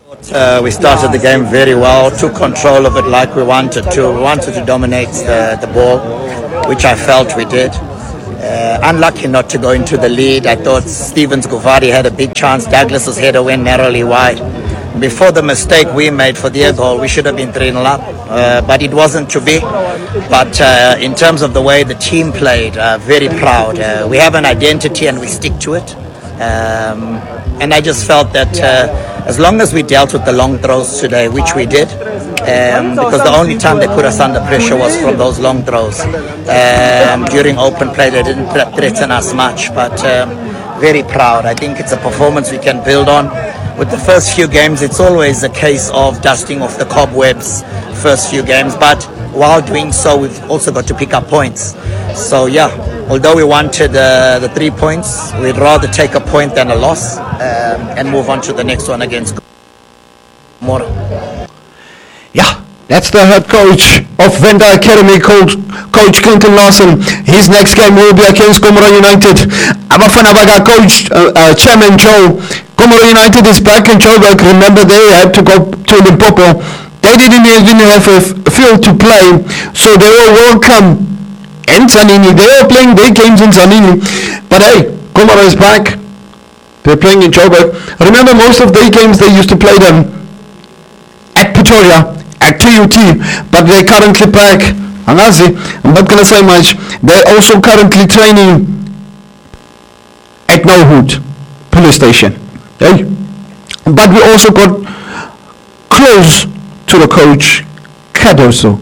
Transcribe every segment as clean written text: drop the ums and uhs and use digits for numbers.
We started the game very well, took control of it like we wanted to. We wanted to dominate the ball, which I felt we did. Unlucky not to go into the lead. I thought Stevens Guvari had a big chance. Douglas's header went narrowly wide. Before the mistake we made for their goal, we should have been 3-0 up, but it wasn't to be. But in terms of the way the team played, very proud. We have an identity and we stick to it. And I just felt that as long as we dealt with the long throws today, which we did, because the only time they put us under pressure was from those long throws. During open play, they didn't threaten us much, but very proud. I think it's a performance we can build on. With the first few games, it's always a case of dusting off the cobwebs first few games, but while doing so, we've also got to pick up points. So yeah, although we wanted the 3 points, we'd rather take a point than a loss and move on to the next one against Mora. Yeah, that's the head coach of Venda Academy, Coach Clinton Larson. His next game will be against Komoro United. Abafana Baga Coach, Chairman Joe. Komoro United is back in Joburg. Remember, they had to go to Limpopo. They didn't even have a field to play, so they were welcome in Zanini. They were playing their games in Zanini. But hey, Komoro is back. They're playing in Joburg. Remember, most of their games they used to play them at Pretoria, at TUT, but they're currently back. Angazi, I'm not going to say much. They're also currently training at Nohood police station. Okay? But we also got close to the coach, Cardoso.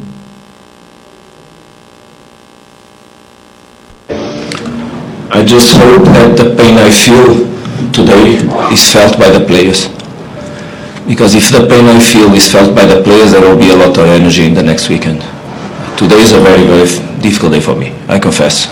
I just hope that the pain I feel today is felt by the players. Because if the pain I feel is felt by the players, there will be a lot of energy in the next weekend. Today is a very, very difficult day for me, I confess.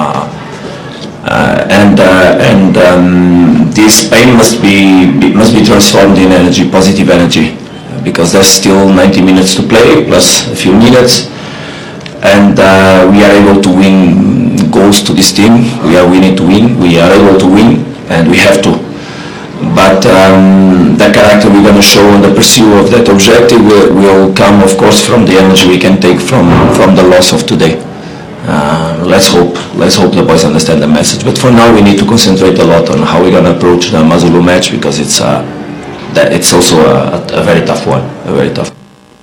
This pain must be transformed in energy, positive energy, because there's still 90 minutes to play, plus a few minutes, and we are able to win goals to this team. We are willing to win, we are able to win, and we have to. But the character we're going to show in the pursuit of that objective will come, of course, from the energy we can take from the loss of today. Let's hope the boys understand the message. But for now, we need to concentrate a lot on how we're going to approach the Mazulu match, because it's also a very tough one, very tough.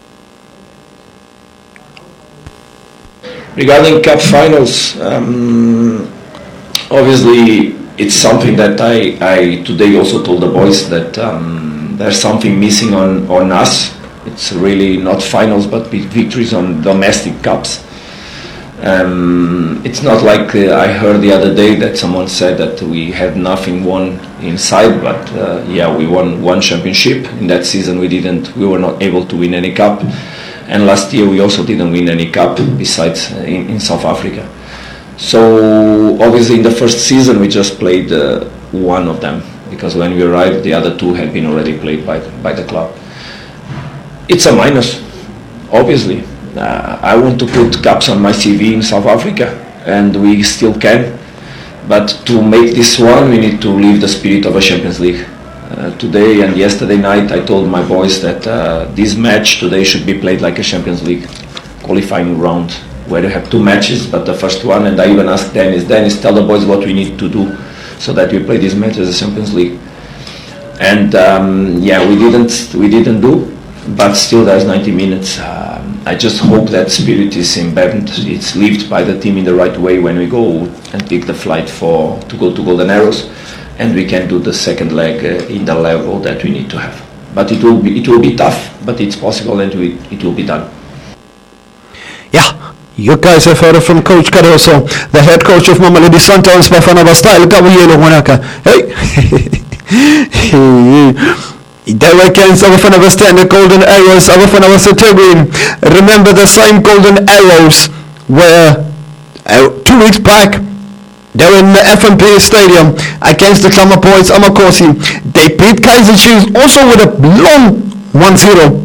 Regarding cup finals, obviously it's something that I today also told the boys that there's something missing on us. It's really not finals, but victories on domestic cups. It's not like I heard the other day that someone said that we had nothing won inside, but yeah, we won one championship. In that season we were not able to win any cup, and last year we also didn't win any cup besides in South Africa. So obviously in the first season we just played one of them, because when we arrived the other two had been already played by the club. It's a minus, obviously. I want to put cups on my CV in South Africa, and we still can, but to make this one we need to leave the spirit of a Champions League. Today and yesterday night I told my boys that this match today should be played like a Champions League qualifying round, where you have two matches, but the first one, and I even asked Dennis, tell the boys what we need to do so that we play this match as a Champions League. And yeah, we didn't do, but still there's 90 minutes. I just hope that spirit is embedded, it's lived by the team in the right way when we go and pick the flight to go to Golden Arrows, and we can do the second leg in the level that we need to have. But it will be tough, but it's possible, and it will be done. Yeah, you guys have heard it from Coach Cardoso, the head coach of Mamelodi Sundowns, Bafana Bastille Kabuyelo Wanaka. Hey. They were against Abafana Bastille and the Golden Arrows, Abafana Bastille. Remember the same Golden Arrows were 2 weeks back. They were in the FNP Stadium against the Klama Boys Amakosi. They beat Kaizer Chiefs also with a long 1-0.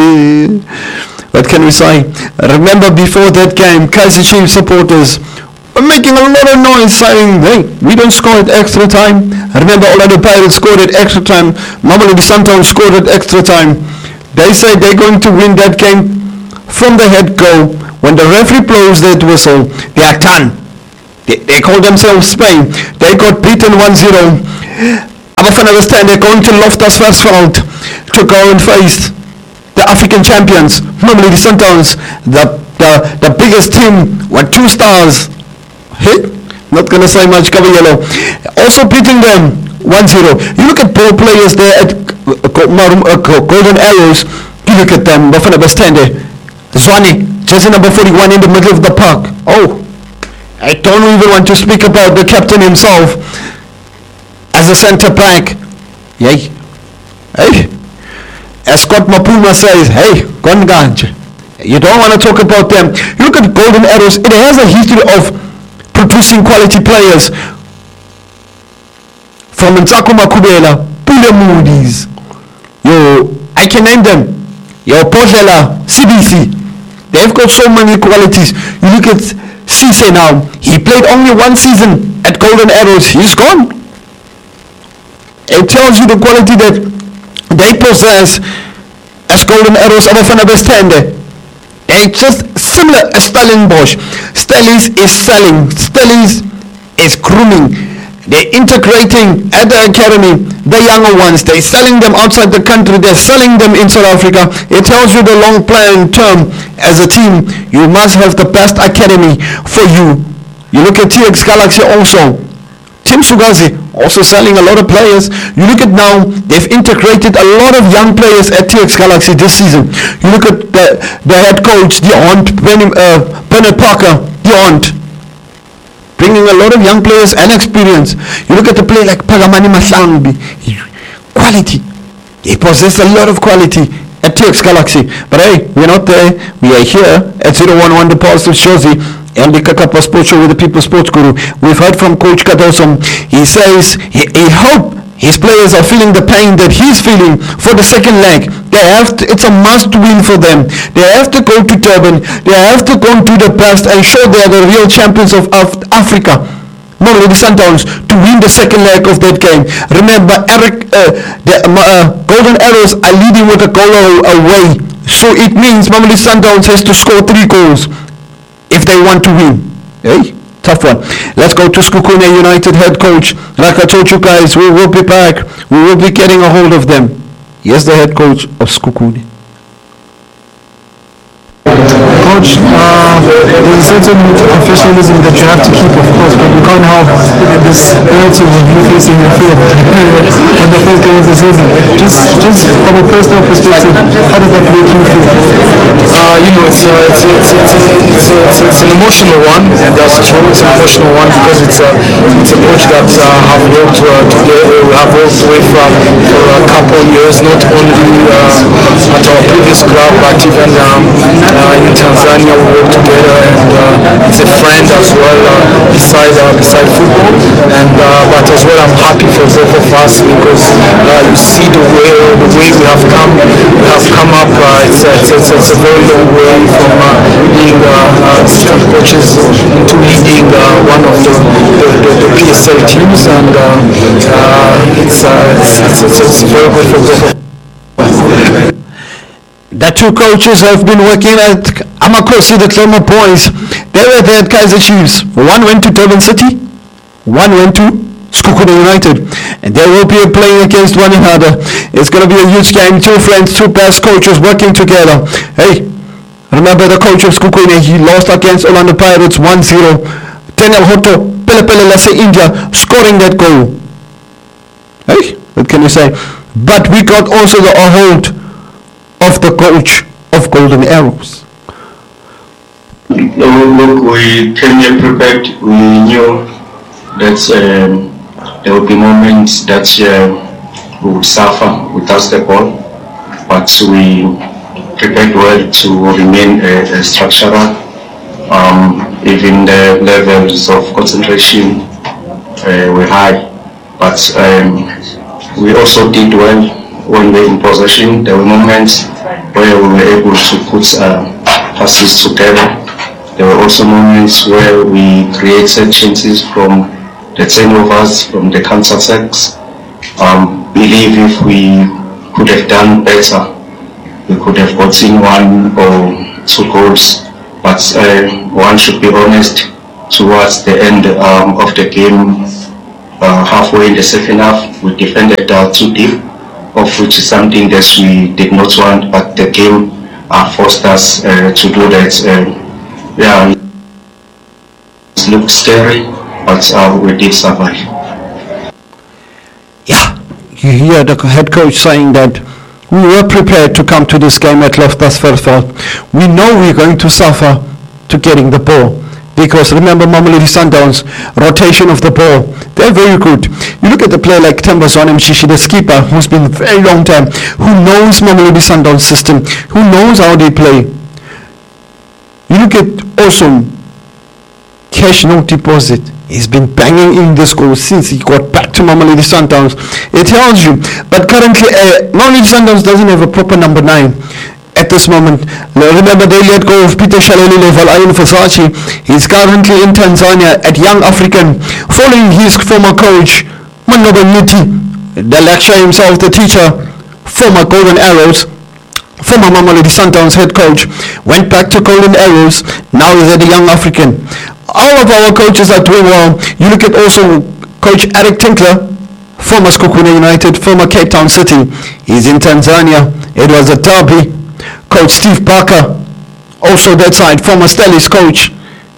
What can we say? Remember before that game, Kaizer Chiefs supporters were making a lot of noise saying, hey, we don't score at extra time. Remember, Orlando Pirates scored at extra time. Mamelodi Sundowns scored at extra time. They say they're going to win that game from the head-go. When the referee blows that whistle, they are done. They call themselves Spain. They got beaten 1-0. Abafana Western, they're going to Loftus Versfeld to go and face the African champions, Mamelodi Sundowns, the biggest team with 2 stars. Hey, not going to say much, Caballero. Also beating them 1-0. You look at ball players there at Golden Arrows. You look at them, Bafana Western, Zwane, jersey number 41 in the middle of the park. Oh, I don't even want to speak about the captain himself as a centre back. Yay. Hey. As Scott Mapuma says, hey, Gonganj. You don't want to talk about them. You look at Golden Arrows, it has a history of producing quality players. From Ntsako Makubela, Pule Moody's. I can name them. Podlela, CBC. They've got so many qualities. You look at Cisse now. He played only 1 season at Golden Arrows. He's gone. It tells you the quality that they possess as Golden Arrows Abafana Western. They're just similar as Stellenbosch. Stellies is selling. Stellies is grooming. They're integrating at the academy the younger ones. They're selling them outside the country. They're selling them in South Africa. It tells you the long plan term as a team. You must have the best academy for you. You look at TX Galaxy also. Tim Sugazi also selling a lot of players. You look at now, they've integrated a lot of young players at TX Galaxy this season. You look at the head coach, the aunt, Bernard Parker, the aunt, bringing a lot of young players and experience. You look at the player like Pagamani Masangbi, quality. They possess a lot of quality at TX Galaxy. But hey, we're not there. We are here at 011 The Positive Shozi and the Kakapa Sports Show with the People Sports Guru. We've heard from Coach Kadosom. He says he hope his players are feeling the pain that he's feeling for the second leg. It's a must win for them. They have to go to Durban. They have to go to the best and show they are the real champions of Africa. Mamelodi Sundowns to win the second leg of that game. Remember, Golden Arrows are leading with a goal away. So it means Mamelodi Sundowns has to score 3 goals if they want to win. Hey, tough one. Let's go to Sekhukhune United head coach. Like I told you guys, we will be back. We will be getting a hold of them. Here's the head coach of Sekhukhune. Coach, there's a certain professionalism that you have to keep, of course, but you can't have this relative of you facing the field on the first game of the season. Just from a personal perspective, how does that make you feel? It's an emotional one, and that's true. It's an emotional one because it's a coach that have worked together. We have worked with for a couple of years, not only at our previous club, but even in Tanzania. We work together, and he's a friend as well beside football. And but as well, I'm happy for both of us because you see the way we have come up. It's a very long way from being assistant coaches into leading one of the PSL teams, and it's very good for both of us. The 2 coaches have been working at Amakosi, the Clermont boys. They were there at Kaizer Chiefs. One went to Durban City, one went to Sekhukhune United, and they will be playing against one another. It's going to be a huge game. 2 friends, 2 best coaches working together. Hey, remember the coach of Sekhukhune, he lost against Orlando Pirates 1-0. Daniel Hotto, Pele Lase India, scoring that goal. Hey, what can you say? But we got also a hold of the coach of Golden Arrows. Look, we came here prepared. We knew that there would be moments that we would suffer without the ball, but we prepared well to remain structural. Even the levels of concentration were high, but we also did well when we were in possession. There were moments where we were able to put passes together There were also moments where we created chances from the turnovers, from the counter-attacks. Believe if we could have done better, we could have gotten 1 or 2 goals. But one should be honest, towards the end of the game, halfway in the second half, we defended too deep, of which is something that we did not want, but the game forced us to do that. Yeah, it looked scary, but we did survive. Yeah, you hear the head coach saying that we were prepared to come to this game at Loftus Versfeld. We know we're going to suffer to getting the ball. Because remember, Mamelodi Sundowns, rotation of the ball, they're very good. You look at the player like Thembazwane Mshishi, the skipper, who's been a very long time, who knows Mamelodi Sundowns system, who knows how they play. You look at also Cash No Deposit. He's been banging in this goal since he got back to Mamelodi Sundowns. It tells you. But currently, Mamelodi Sundowns doesn't have a proper number 9. At this moment, remember they let go of Peter Shalelile Valayan Versace. He's currently in Tanzania at Young African, following his former coach, Manoba Niti, the lecturer himself, the teacher, former Golden Arrows, former Mamelodi Sundowns head coach, went back to Golden Arrows, now he's at the Young African. All of our coaches are doing well. You look at also Coach Eric Tinkler, former Skokuna United, former Cape Town City. He's in Tanzania. It was a derby. Coach Steve Barker, also that side, former Stellies coach.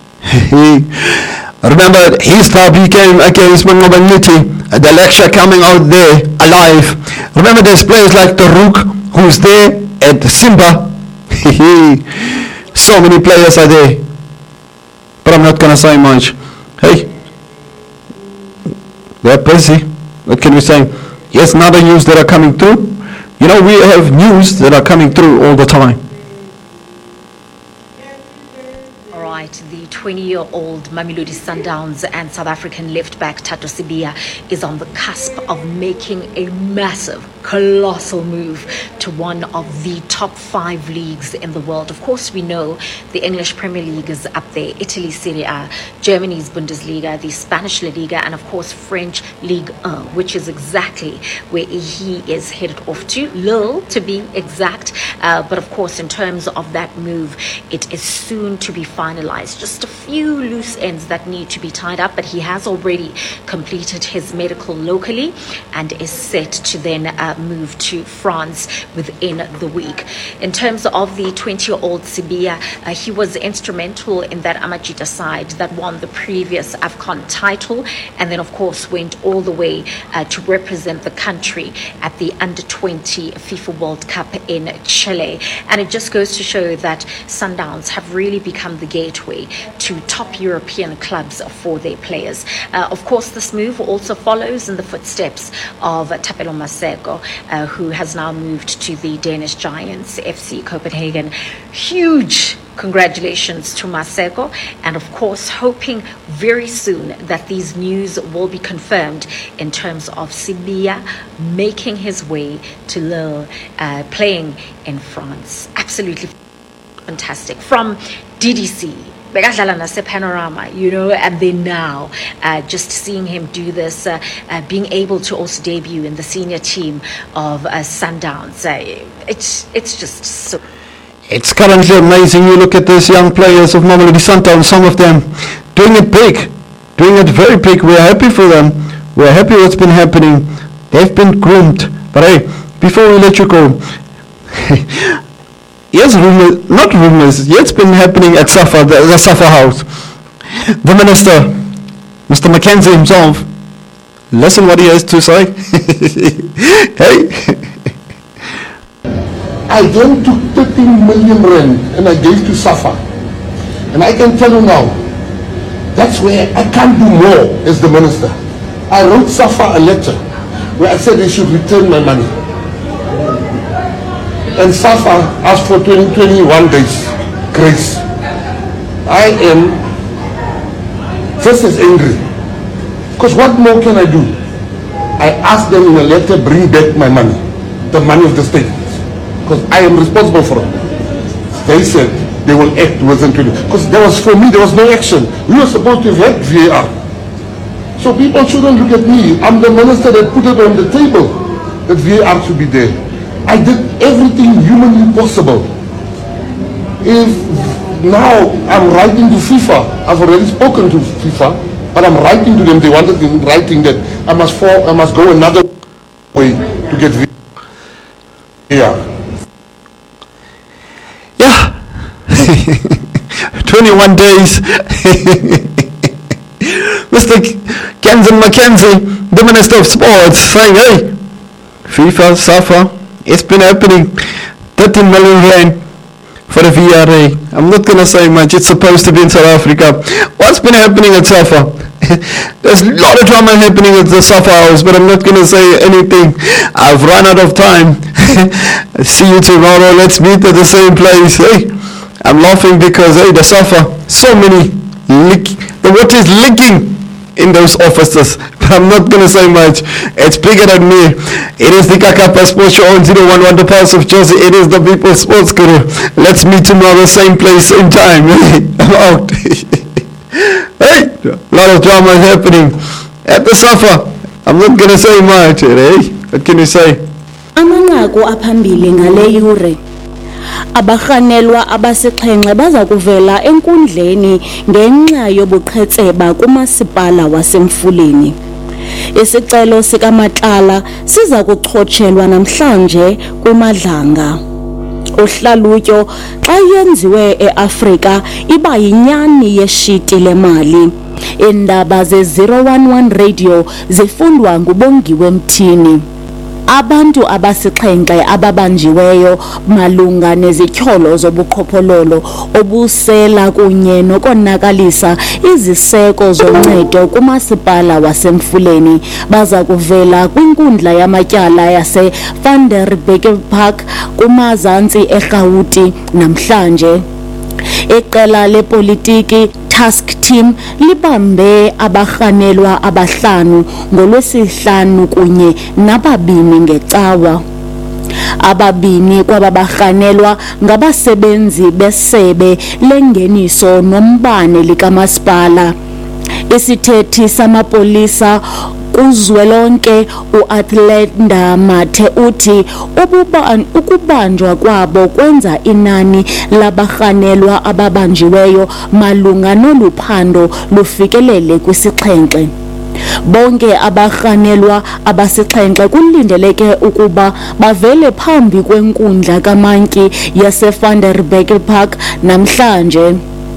Remember his derby game against Manoba Niti, the lecture coming out there alive. Remember there's players like the Rook, who's there at Simba. So many players are there. But I'm not going to say much. Hey, they're busy. What can we say? Yes, other news that are coming through. You know, we have news that are coming through all the time. All right, the 20-year-old Mamelodi Sundowns and South African left-back Thato Sibiya is on the cusp of making a massive, colossal move to one of the top 5 leagues in the world. Of course, we know the English Premier League is up there, Italy Serie A, Germany's Bundesliga, the Spanish La Liga, and of course French Ligue 1, which is exactly where he is headed off to, Lille to be exact. But of course, in terms of that move, it is soon to be finalized. Just a few loose ends that need to be tied up, but he has already completed his medical locally and is set to then move to France within the week. In terms of the 20-year-old Sibiya, he was instrumental in that Amajita side that won the previous AFCON title, and then of course went all the way to represent the country at the Under-20 FIFA World Cup in Chile. And it just goes to show that Sundowns have really become the gateway to top European clubs for their players. Of course, this move also follows in the footsteps of Thapelo Maseko, who has now moved to the Danish Giants FC Copenhagen. Huge congratulations to Maseko, and of course hoping very soon that these news will be confirmed in terms of Sibiya making his way to Lille, playing in France. Absolutely fantastic. From DDC, Panorama, you know, and then now just seeing him do this, being able to also debut in the senior team of Sundowns, it's just so. It's currently amazing. You look at these young players of Mamelodi Sundowns, some of them doing it big, doing it very big. We're happy for them. We're happy what's been happening. They've been groomed. But hey, before we let you go, yes, rumors, not rumors, it's been happening at SAFA, the SAFA house. The minister, Mr. Mackenzie himself, listen what he has to say. Hey. I then took 13 million rand and I gave to SAFA. And I can tell you now, that's where I can't do more as the minister. I wrote SAFA a letter where I said they should return my money. And SAFA asked for 21 days grace. I am just as angry. Because what more can I do? I asked them in a letter, bring back my money, the money of the state. Because I am responsible for it. They said, they will act within 20. Because for me, there was no action. We were supposed to have had VAR. So people shouldn't look at me. I'm the minister that put it on the table that VAR should be there. I did everything humanly possible. If now I'm writing to FIFA, I've already spoken to FIFA, but I'm writing to them. They wanted in writing that I must go another way to get VAR. Yeah. 21 days. Mr. Kenzen Mackenzie, the Minister of Sports, saying, hey, FIFA, SAFA, it's been happening. 13 million rand for the VRA. I'm not going to say much. It's supposed to be in South Africa. What's been happening at SAFA? There's a lot of drama happening at the SAFA house, but I'm not going to say anything. I've run out of time. See you tomorrow. Let's meet at the same place. Hey, I'm laughing because, hey, the SAFA, so many, the water is leaking in those offices, but I'm not going to say much. It's bigger than me. It is the Kakapa Sports Show on 011, the Pulse of Josie. It is the People's Sports Guru. Let's meet tomorrow, same place, same time. I'm out. Hey, a lot of drama is happening at the SAFA. I'm not going to say much. Hey, what can you say? Amanqaku aphambili ngale yure. Abarhanelwa abasixhenxe baza kuvela enkundleni ngenxa yobuqhetseba kumasipala waseMfuleni. Isicelo sikaMatlala siza kuxhotshelwa namhlanje kuMadlanga. Uhlalutyo xa yenziwe eAfrika iba yinyani yeshiti lemali. Indaba ze-011 Radio zifundwa nguBongiwe Mthini. Abantu abasixhenxe ababanjiweyo malunga nezityholo zobuqhophololo obusela kunye nokonakalisa iziseko zoncedo kumasipala waseMfuleni baza kuvela kwinkundla yamatyala yase-Vanderbijlpark kumazantsi eRhawuti namhlanje. Iqela lepolitiki Task Team libambe abarhanelwa abahlanu ngolwesihlanu kunye nababini ngecawa. Ababini kwababarhanelwa ngabasebenzi besebe lengeniso nombane likamasipala. Isithethi samapolisa kuzwelonke uAtlenda Mathe uthi ukubanjwa kwabo kwenza inani labarhanelwa ababanjiweyo malunga noluphando lufikelele kwisixhenxe. Bonke abarhanelwa abasixhenxe kulindeleke ukuba bavele phambi kwenkundla kaMantyi yase-Vanderbijlpark namhlanje.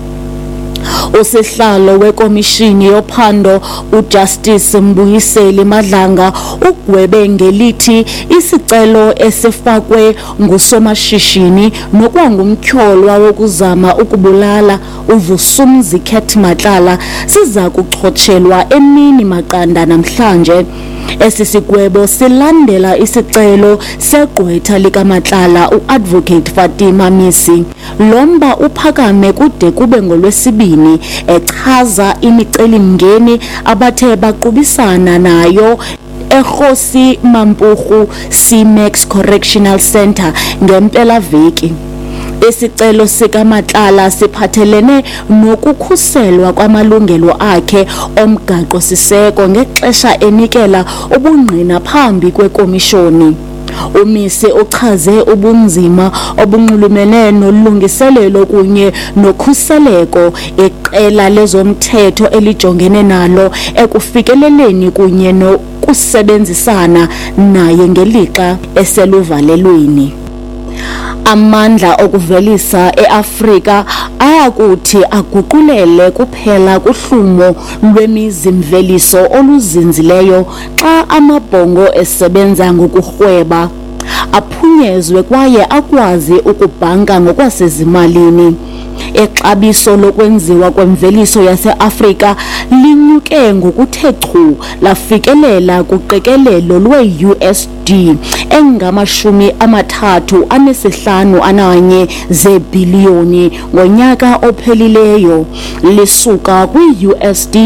Usihlalo wekomishini yophando uJustice Mbuyiseli Madlanga ugwebe ngelithi isicelo esifakwe ngusomashishini nokwangumtyholwa wokuzama ukubulala uVusumuzi Cat Matlala siza kuxhotshelwa emini maqanda namhlanje. Esi sigwebo silandela isicelo segqwetha likaMatlala uAdvocate Fatima Misi. Lomba uphakame kude kube ngolwesibini echaza imicelimngeni abathe baqubisana nayo eRhosi Mampuru C-Max Correctional Center ngempela veki. Isicelo sikaMatlala siphathelene nokukhuselwa kwamalungelo akhe omgaqo siseko ngexesha enikela ubungqina phambi kwekomishoni. Umisi uchaze ubunzima obunxulumene nolungiselelo kunye nokhuseleko iqela lezomthetho elijongene nalo ekufikeleleni kunye nokusebenzisana naye ngelixa eseluvalelweni. Amandla okuvelisa eAfrika ayakuthi aguqulele kuphela kuhlumo lwemizimveliso oluzinzileyo xa amabhongo esebenza ngokurhweba, aphunyezwe kwaye akwazi ukubhanka ngokwasezimalini. Ixabiso lokwenziwa kwemveliso yaseAfrika linyuke ngokuthe chu lafikelela kuqikelelo lwe-USD engama-35 zeebhiliyoni ngonyaka ophelileyo, lisuka kwi-USD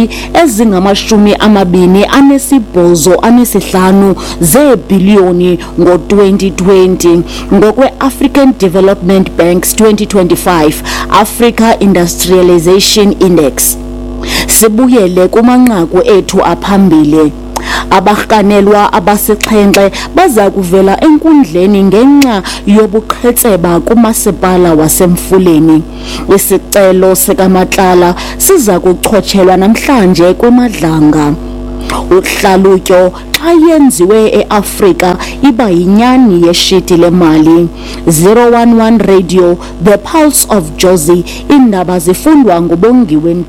ezingama-28.5 zeebhiliyoni ngo-2020 ngokwe-African Development Bank's 2025 Africa Industrialization Index. Sibuyele kumanqaku ethu aphambili. Abarhanelwa abasixhenxe baza kuvela enkundleni ngenxa yobuqhetseba kumasipala waseMfuleni. Isicelo sikaMatlala siza kuchotshelwa namhlanje kweMadlanga. Uhlalutyo xa yenziwe eAfrika iba yinyani yeshiti lemali. 011 Radio, The Pulse of Jozi, indaba zifundwa nguBongiwe.